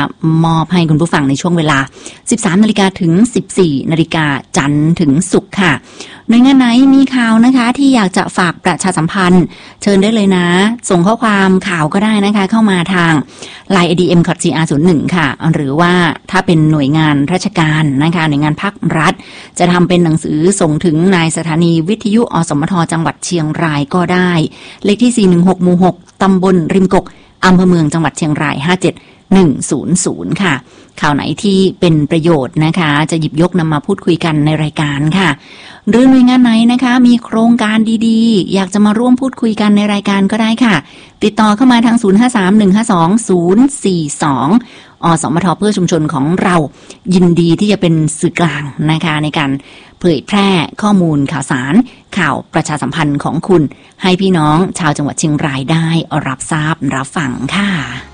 มอบให้คุณผู้ฟังในช่วงเวลา 13 นาฬิกาถึง 14 นาฬิกาจันทร์ถึงศุกร์ค่ะหน่วยงานไหนมีข่าวนะคะที่อยากจะฝากประชาสัมพันธ์เชิญได้เลยนะส่งข้อความข่าวก็ได้นะคะเข้ามาทาง LINE ADM-CR01 ค่ะหรือว่าถ้าเป็นหน่วยงานราชการนะคะหน่วยงานภาครัฐจะทำเป็นหนังสือส่งถึงนายสถานีวิทยุอสมทจังหวัดเชียงรายก็ได้เลขที่416หมู่6ตำบลริมกกอำเภอเมืองจังหวัดเชียงราย57100ค่ะข่าวไหนที่เป็นประโยชน์นะคะจะหยิบยกนำมาพูดคุยกันในรายการค่ะหรือหน่วยงานไหนนะคะมีโครงการดีๆอยากจะมาร่วมพูดคุยกันในรายการก็ได้ค่ะติดต่อเข้ามาทาง0531520042อสมทเพื่อชุมชนของเรายินดีที่จะเป็นสื่อกลางนะคะในการเผยแพร่ข้อมูลข่าวสารข่าวประชาสัมพันธ์ของคุณให้พี่น้องชาวจังหวัดเชียงรายได้รับทราบรับฟังค่ะ